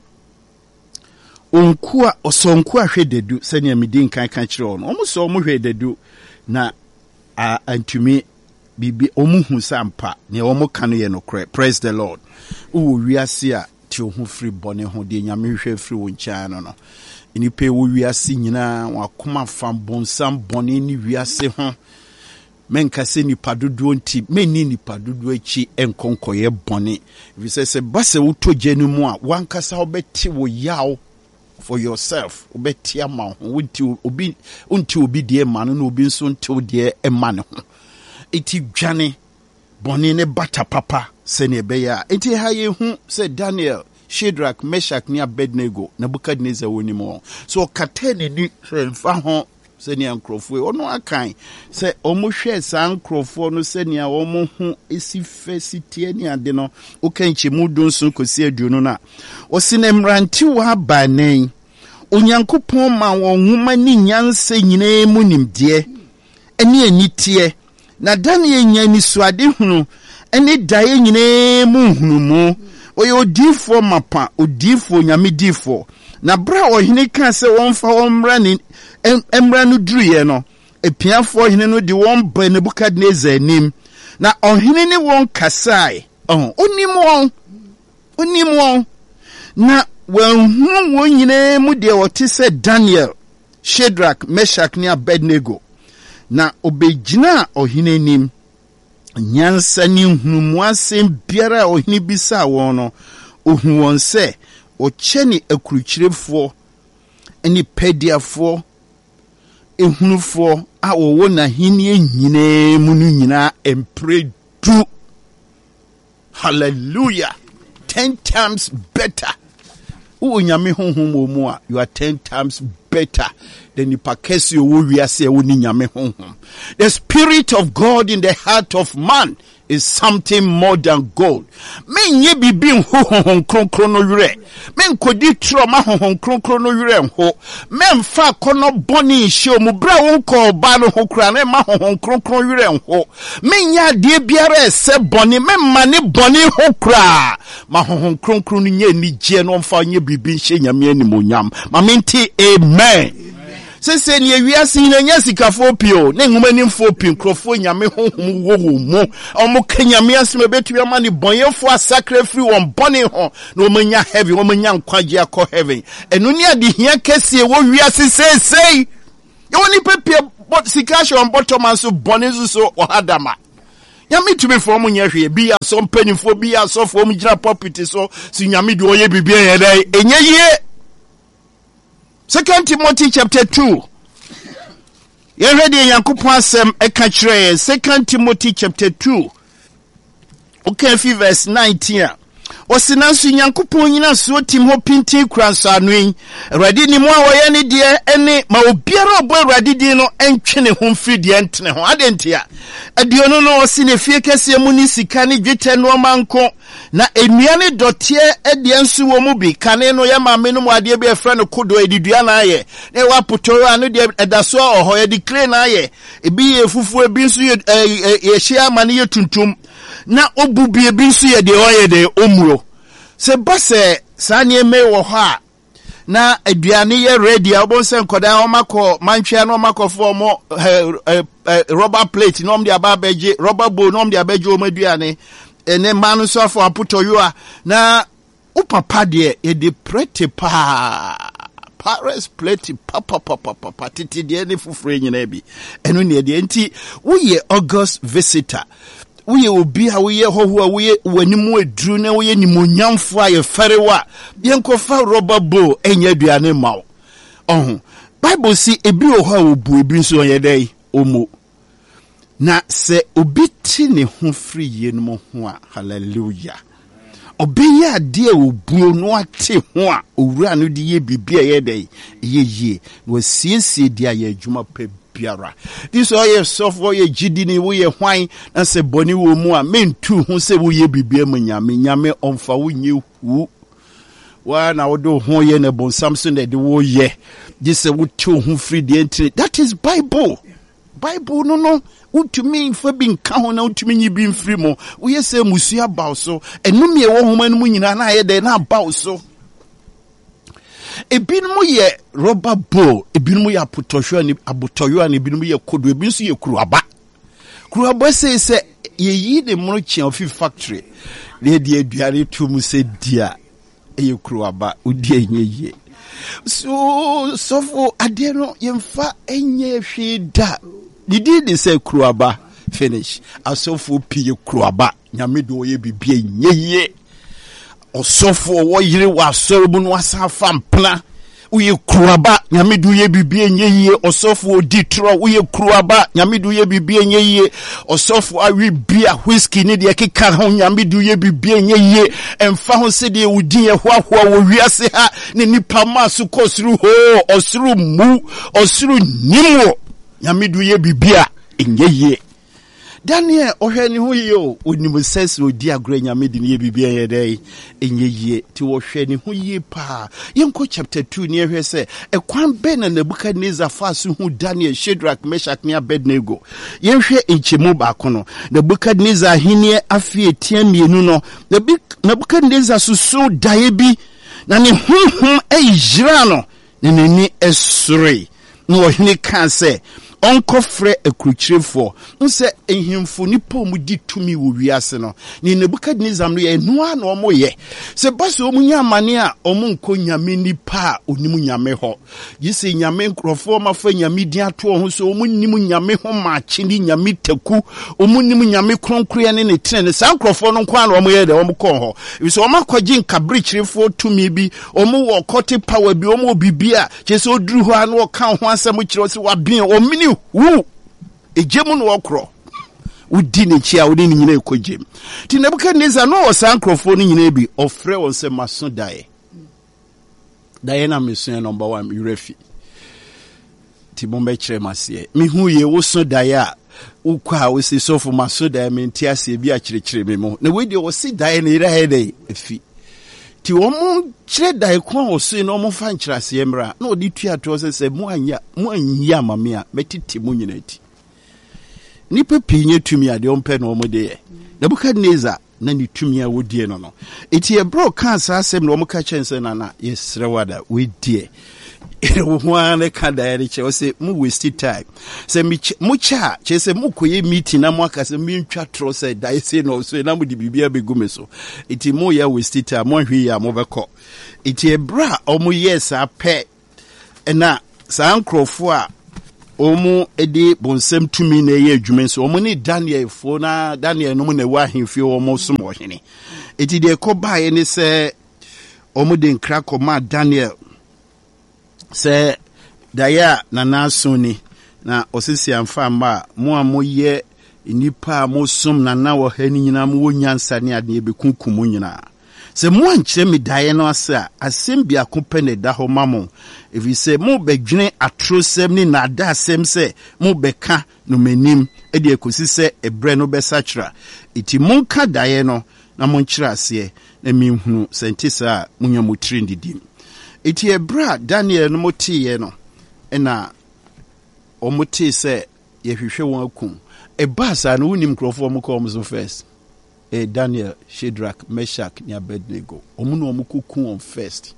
onkua osonku ahwe dedu se ne amidin kan kan kire ono omo so omo hwe dedu na a antumi bibi omuhu sampa ne omo kanu ye no kre praise the Lord wo wiase a ti ohu free bone ho de nyame hwe free wo ncha no no inipe wo wiase nyina wakoma fam bonsam bone ni wiase ho menka se ni padodo nti menni ni padodo achi enkonkoye bone if say se base wo toje ni mu a wankasa obeti wo yaw for yourself obeti ama ho wonti obi unti obi de ma no obi nso nti de ema ne ho iti dwane boni ne bata papa se ne beya iti ha ye hu se Daniel Shadrach Meshach ni Abednego Nebukadnezar woni mo so katene ni se mfa ho se ne ankrofo ono akan se omo hwe san ankrofo no se ne omo hu esi fesiti ani ade no okanchi mudun so kosi aduno na o sine mranti wa banen Onyankopɔn ma won huma ni nyanse nyina mu nimde ani anitie na Daniel nya ni suade hunu ene dae nyine mu hunu mu oye odifo mapa odifo nyame difo na bra ohene ka se wonfa wonmra ni emra no duruye no epiafo ohene no de won ba Nebukadnezar nim na ohene ne won kasai oh onim won onim won na won won nyine mu de wote se Daniel Shadrach Meshach ni Abednego na obegina ohine nim nyansa ni hunu asem biara ohine bisa won no ohu won se ocheni akuruchirefo eni pediafo ehunufo a wowo na hini nyine mu nu nyina empredu hallelujah ten times better u nyame honhom mu a you are ten times better than the pakesi owo wiase wo ni nyame honhom. The spirit of God in the heart of man is something more than gold. Men ye bibi honhom kronkron no yure. Men kodi trauma honhom kronkron no yure ho. Men fa kono boni hye mu bra won ko ba no ho kra na ma honhom kronkron yure ho. Men ya de biara se boni men mane boni ho kra. Ma honhom kronkron nye ni je no mfa nye bibi hye nyame animonyam. Ma menti amen. Se se ne wiase na nya sikafo pio ne nwuma nimfo pin krofo nyame honhom wo wo mu omo kanyame asem betumi ama ne bonyefo asakra free won bone ho na o manya heaven o manya nkwaje akọ heaven enu ne ade hia kese wo wiase se sei yo ni pepie but sikasho on bottom and so bone so o hadama nyame tumi fo mo nya hwe bi aso mpanifo bi aso fo mo gina property so si nyame de oye bibia ye dai enye ye. Second Timothy chapter two. You ready Yankopon asem e ka kire Second Timothy chapter two. Okay, verse nineteen. Osinansu Yankopon nyina so tim ho pintin kranso anwen. Awurade ni mo awoye ne de ene ma obiara obo awurade din no entwene ho mfiri de entene ho adentia. Adiono no osine fie kese mu ni sika ne dwetɛ no manko na enuane dotie ede nsu wo mu bi kane no ya maame no mu ade bi efra no kodo edidua na aye ne wa potoro anu de edaso oho ye declare na aye ebi ye fufu ebi nsu ye ye hia mane ye tuntum na obubi ebi nsu ye de oye de omuro se base sa ne me wo ha na aduane ye ready obonse nkoda omako manhwea no omako fo mo rubber plate no mde ababeje rubber bowl no mde abeje omaduane ene manu so for aputoyua na upapa de e de prete pa Paris plate papa papa papa titi de ne fufure nyina bi eno ne de enti wo ye August visitor wo ye obi a wo ye hoho a wo ye wanimu edru na wo ye nimonyamfo a ye ferewa ye nkofa rubber bowl enya aduane mawo ohun Bible si ebi oho a obu ebi nso ye dai omo na se obi ti ne ho free ye no ho a hallelujah obi ya de obuo no ate ho a owura no de ye bibia ye dai ye ye no siesie dia ye adwuma pa biara this all ye sofo ye gidi ni wo ye hwan na se boni wo mu a mentu ho se wo ye bibia manyame nyame omfa wo nye hu wa na wo do ho ye na bon samson de wo ye this wo ti ho free de entry that is Bible Bible no no utumi fa bi nka ho na utumi nyi bi mfiri mo wo ye se musu abaw so enum ye wo homa no mu nyina na ye de na abaw so ebinum ye rubber bowl ebinum ye apotohwa ni abotoyo ni ebinum ye kodo ebinum so ye kuruaba kuruaba se se ye yi de mo chi ofi factory le de aduare tu mu se dia ye kuruaba odi enye ye so so for ade no ye mfa enye hwe da didi de say kruaba finish asofo pie kruaba nyame do ye bibie nyeye osofo wo yire wa sorobu no asafa mpla uye kruaba nyame do ye bibie nyeye osofo odi tro uye kruaba nyame do ye bibie nyeye osofo awi bia whisky ne de keka ho nyame do ye bibie nyeye emfa ho se de udi ye hoahoa wo wiase ha ne nipa masu kosuru ho osuru mu osuru nimwo nyamidu ye bibia enyeye Daniel ohwe ni hu ye o onimu sense odi agre nyamedi ni ye bibia ye dai enyeye ti wo hwe ni hu ye pa yenko chapter two ni ehwe se ekwan be na Nebukadnezar fasu hu Daniel Shadrach Meshach ni Abednego yenhwe enchemu ba kono Nebukadnezar hinie afie tia mienu no Nebukadnezar susu dae bi na ne hunhum ejira no ne nani esure no ohne kan se onko frɛ akrukyirefo nse ehimfo nipa mu di tumi wo wiase no ni Nebukadnezar no ye noa na omo ye se base omu nya mane a omo nko nyame nipa onimu nyame ho yise nyame nkrofo mafa nyame di ato ho so omu nimu nyame ho ma chini nyame taku omu nimu nyame kronkroya ne ne tene sa nkrofo no nko na omo ye de omo kon ho yise omo akwaji nkabrikyirefo tumi bi omo wo kote power bi omo bibia chese oduru ho an wo kan ho asem kyerɛ se wabien omini wu ejemu no okro udi ne chia udi ne nyina ekojem ti Nebukadnezar no osan nkrofo no nyina bi ofre won se maso dae dae na meso number one yurefi ti bombe kire mase mi hu ye wo so dae a ukwa wo se so fo maso dae me ntia se bi a kire kire me mo na we de wo se dae na ira he dae efi ti omo kire dae ko o so no mo fa nkirase emra na odi tua to se se mo anya mo anya mame a metiti mo nyina ti nipa pinye tumi ade ompe no mo de ye Nebukadnezar na ni tumi a wodie no no eti e bro kan sa asem no mo ka chense na na yesrewada we die one can direct or say, mu waste time. Say, mucha, che say, mukoye meeting, na mwaka se mincha trose, da say no, so na mudi bibia begumeso. Iti mo ya waste time, mo hwi ya mobeko. Iti ebra, omu yes a pe, ena, sa ankrofo a, omu edi bonsem tumi na ye adwumen so omu ni Daniel fo na Daniel no mu na wa hemfie omu so mo hene eti de ko bae ni se omu de nkra ko ma Daniel se daya na naso ni na osisi amfa ma mo amoye nipa mo som na na wo hani nyina mo wonyansa ne ade be kunkum nyina se mo ankyere me dae no ase a asem bia kopene da ho mamo if you say mo bedwene atrosem ni na da asem se mo beka no manim e de ekosi se ebre no besachra iti monka dae no na monkyere ase na minhunu sentisa munya motiri ndidim iti ebra Daniel no motiye no ena omoti se yehwehwe won akum e basa no unim krofo mo ko mo so first e Daniel, Shadrach, Meshach, ni Abednego. Omu no omu kuku on first.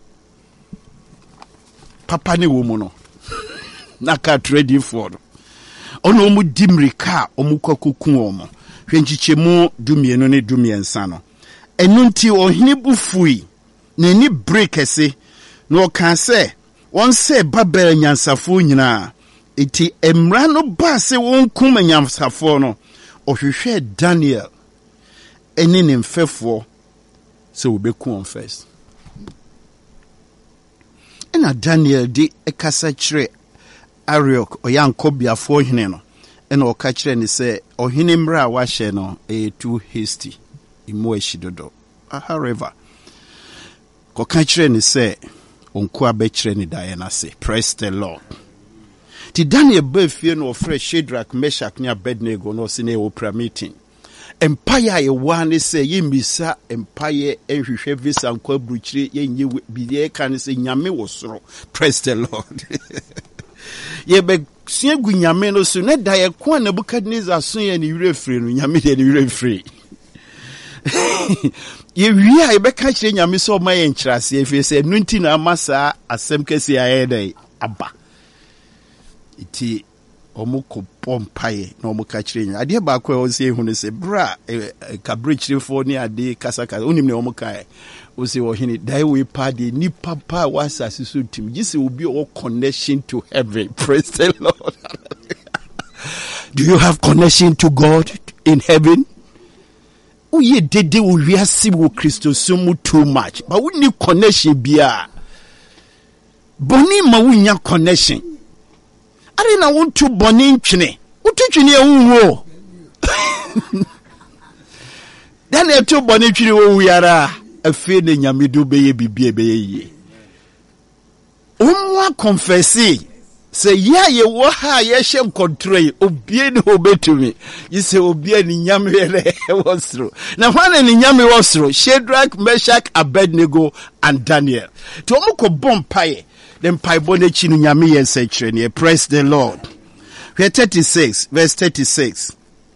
Papa ni womu no. Naka ready for. Ono omu dimrika omu kwa kuku omu. Hwenchiche mu dumienu ne dumiensa no. Enunti ohini bufui. Neni break ese. No kan se. Won se Babel nyansafo nyina. Iti emra no ba se won kuma nyansafo no. Ohwehwe Daniel. Eni ne mfefo se obeku on first. Ena Daniel di ekasa kire Ariok oyankobiafo hene no. Ena oka kire ni se ohene mra wa hye no e too hasty. Imo ehidodo. However, ko ka kire ni se onko abekire ni dae na se. Praise the Lord. Ti Daniel be fie no fresh Shadrach, Meshach ni Abednego no se ne opera meeting. Empire ye one say ye misa empire enhwehwe visa nkwa bruchire ye nye biye kan say nyame wosoro. Praise the Lord. Ye be siegu nyame no so ne da ye kwa Nebukadnezar so ye ni wire free no nyame de ni wire free. Ye wi a ye be ka kire nyame so ma ye nkyirase efi say nunti na amasa asem kesi aye dai aba. Iti omuko pompaye na omuka chire ade ba kwa o se hu ne se bra kabre chire fo ni ade kasaka onim ne omuka e o se wo hini dai we party ni papa was asisu tim gise obi o connection to heaven. Praise the Lord. Do you have connection to God in heaven? Uye dede wo wiase wo Kristo sumu too much but we need connection bia boni ma wunya connection. I don't want to bonin chine. Utchine unwo. Then e to bonin chine wo wiara afi ne nyamedu beye bibie beye yi. Umwa confessi say ya ye wo ha ye hye control obie ne obetumi. You say obie ni nyame ele wosro. Na hwane ni nyame wosro? Shadrach, Meshach, Abednego and Daniel. To omuko bompaye. Then paibone chinu nyame yense chire. Praise the Lord. Verse thirty-six, verse thirty-six.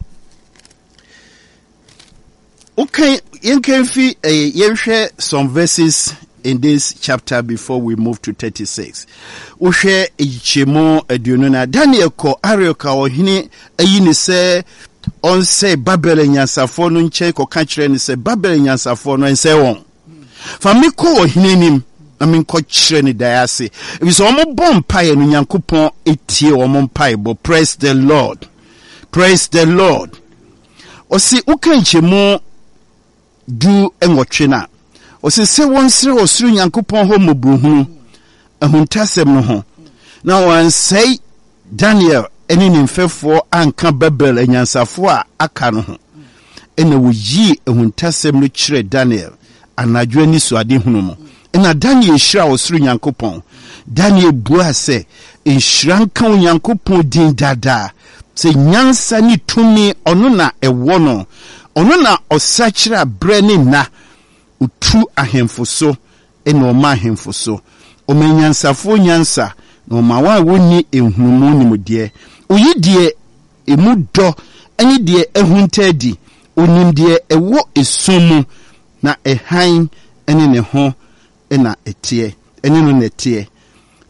Okay, you can feel a share some verses in this chapter before we move to thirty-six. We share a chemo adununa Daniel ko Arioka o hini ayini se on se Babel nyansafo no nche ko ka kire ni se Babel nyansafo no ense won. Fa mi ko o hini nim I mean, coach ni diase. If it's almost bomb pie and Yankupon etie or pie, but praise the Lord. Praise the Lord. O si ukenche mo do engochina. O si se one sir or through Yankupon home bruhu. A huntasem no ho. Now one say Daniel any nimfe for anka Babel and Yansafua akano. And we ye a huntasem no chire Daniel. And I join this adi hunumo. Na Daniel shira osuru Nyankopon. Daniel bua se enhranka Nyankopon din dada. Se nyansa ni tumi ono na ewo no. Ono na osachira breni na utu ahemfoso ena oma ahemfoso. O menyansafo nyansa na oma wa woni ehnumu ni mudie. Oyi die emu do eni die ehuntadi. Onim die ewo esumu na ehan eni ne ho ena etie eni no netie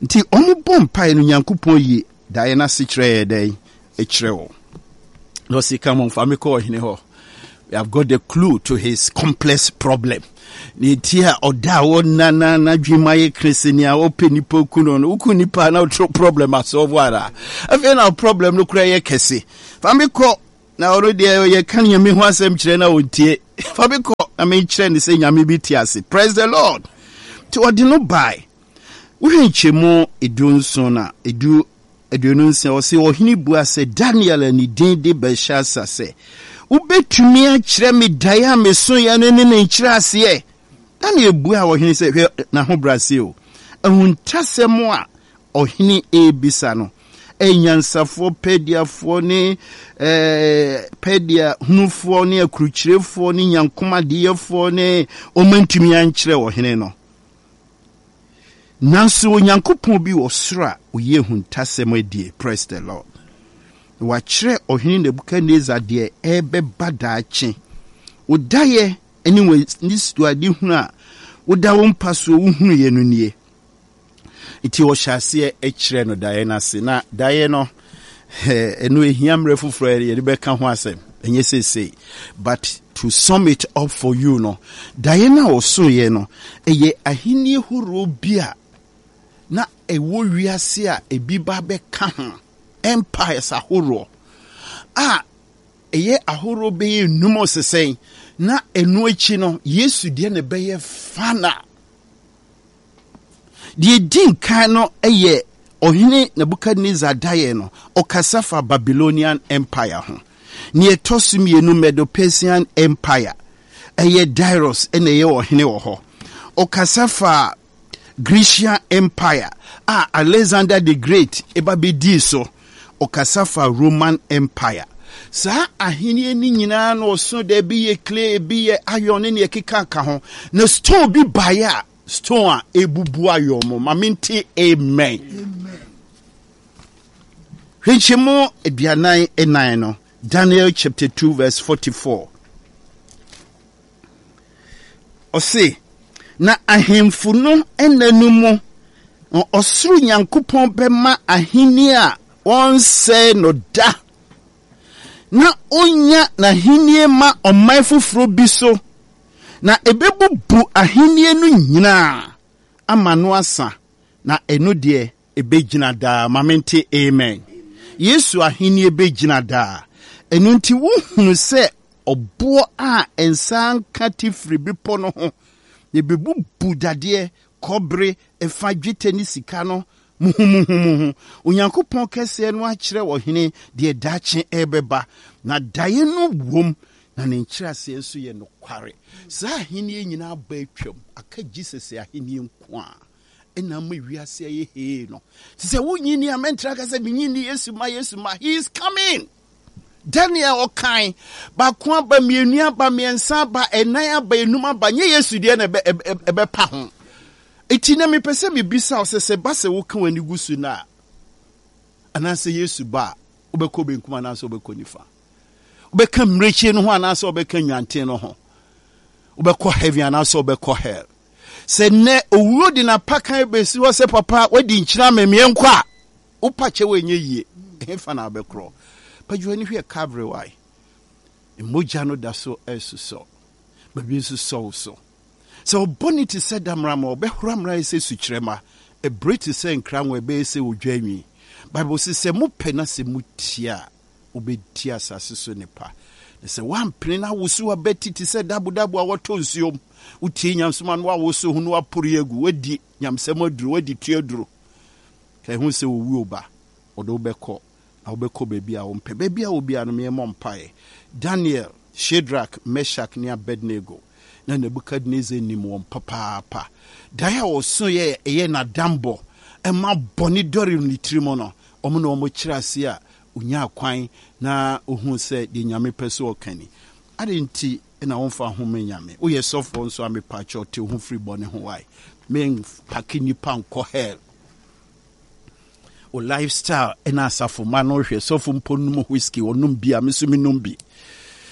nti omo bom pai no Nyankopɔn yi dae na se kyerɛ yɛ e kyerɛ wo no si come on fa me ko hene ho. We have got the clue to his complex problem. Ni tia oda wona na na dwuma ye kresenia open nipa kuno no uku nipa na problem asolve wara. Afi na problem no kura ye kese. Fa me ko na already ye kan nyame ho asem kyerɛ na ontie. Fa me ko na me kyerɛ ni se nyame bi ti ase. Praise the Lord. To odi no buy. Wo henchemu edunso na edu eduonu nse o se ohini bua se Daniel ani din de Belshazzar se ubetumi a kyerɛ me dae a meso ya no ne ne kyerɛ ase Daniel bua ohini sɛ hwɛ na ho brase o ahuntasɛm a ohini ebisa no enyansafo pediafo ne eh pedia hunufo ne akrukyerefo ne nyankomadeyefo ne omantumi ankyerɛ ohini no nanso Onyankopɔn bi wɔ soro a oye huntasɛm adie. Praise the Lord. Wachre ohini Nebukadnezar de ebe badaache odaye anyway nistu di hunu a oda wo mpaso wo hunu ye no nie iti wo hyase e kire no daye na se na daye no eno ehiamre foforo ye de beka ho asem enye sese but to sum it up for you no daye na wo so ye no eye ahini horo bia na ewo wiase a ebi ba beka ho empires ahoro a eye ahoro be numo sesen na enu echi no Yesu de ne beye fana de din kan no eye ohene Nebukadnezar daye no okasafa Babylonian empire ho ne etosumi enu Medo-Persian empire eye Darius ene ye ohene wo ho okasafa Grecian empire a Alexander the Great eba be di so okasafa Roman empire sa ahini ni nyina no so de bi ye clay bi ye iron ne ye keka ka ho na stone bi baya stone a ebubu ayomo mamenti amen amen Hinchimo eduanan enan no Daniel chapter two verse forty-four Ose na ahemfu no enanumu osuru Nyankopɔn bema ahini a won say no da na onya na hinie ma omai foforo bi so na ebebubu ahinie no nyina ama no asa na eno de ebegyina da mamente amen Yesu ahinie begyina da eno nti wo hunu se obo a ensan katifri bipo no ho ebebubu dade kobre efa dwete ni sika no muhumuhumuhu Onyankopɔn kese no akyerɛ wo hene de daakye ebeba na daye no wom na ne nkyerɛase nso ye no kware sa hene nyina ba atwam aka Jesus ahene nko a ena ma wiase ye he no se wo nyini amentra ka se nyini Yesu ma Yesu ma he is coming Daniel okan ba ko ba mienu aba miensa ba enan aba enum aba nye Yesu de na ebe pa ho eti na me pese me bisa o se se ba se wo kan wani gusu na anase Yesu ba obekọ benkum anase obekọ nifa obeka mrechi no ho anase obeka nwanten no ho obekọ heaven anase obekọ hell se ne owuro di na pakan besi wo se papa wadi nkyira memie nkọ a upache wenye yie efa na obekro pajuani hwe Calvary why emoja no da so esuso babi so so so bonity said damrama obehramra ese sukyerema e briti say nkranwe be ese odwanwi Bible says se mo pena se mutia obetia asase so nepa se one pene na wosu abeti ti se dabu dabu a woto nsuom utie nyamsoma no a woso hu no aporo egu wadi nyamsem aduru wadi tuaduru kai hu se owu oba odo beko na obeko bebi a ompe bebi a obi a no me mompae Daniel Shadrach Meshach ne Abednego na Nebukadnezar ni mo papa papa daya oso ye eye na dambo e ma boni dori ni trimo no omo na omo kirase a unya kwan na ohun se de nyame peso okani adenti na wonfa home nyame wo ye sofo nso amepa cho te hu free boni ho wai men pakini panko hell o lifestyle ena asafo ma no hwe sofo mponum whiskey onum bia mesumi numbi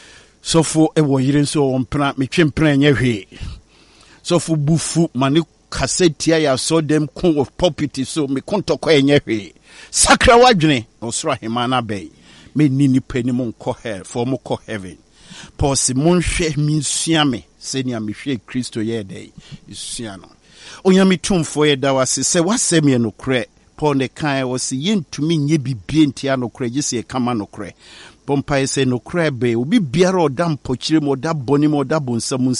sofo e wo yire nso on pra metwe mpra nya hwe sofo bufu mane kasetia ya so dem kun of property so me kontokwa enye hwe sakra wadwene osoro hemana bay me nini pani mo nko hell for mo ko heaven pause monhwe mi nsua me senia me hwe Kristo ye dey isua no onyame tumfo ye da wase se wasem ye no kre pon de kan wase yentumi nye bibie ntia no kre gise kama no kre pompa se no kre be obi biara odam pochire mo da boni mo da bonsam